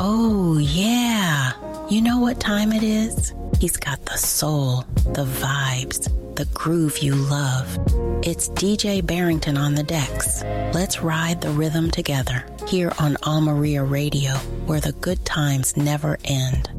Oh, yeah. You know what time it is? He's got the soul, the vibes, the groove you love. It's DJ Barrington on the decks. Let's ride the rhythm together here on Almeria Radio, where the good times never end.